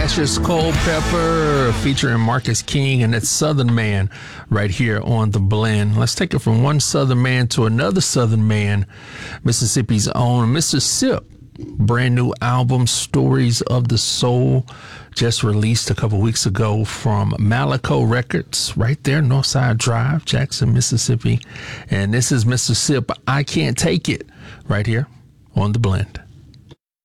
Cassius Culpepper featuring Marcus King and that Southern Man right here on The Blend. Let's take it from one Southern man to another Southern man, Mississippi's own Mr. Sip. Brand new album, Stories of the Soul, just released a couple weeks ago from Malico Records, right there, Northside Drive, Jackson, Mississippi. And this is Mr. Sip, I Can't Take It, right here on The Blend.